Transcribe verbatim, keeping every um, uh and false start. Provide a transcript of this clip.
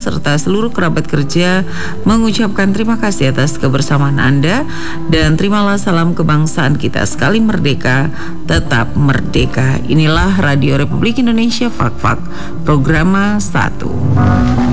serta seluruh kerabat kerja mengucapkan terima kasih atas kebersamaan Anda, dan terimalah salam kebangsaan kita. Sekali merdeka, tetap merdeka. Inilah Radio Republik Indonesia Fak Fak, Programa satu.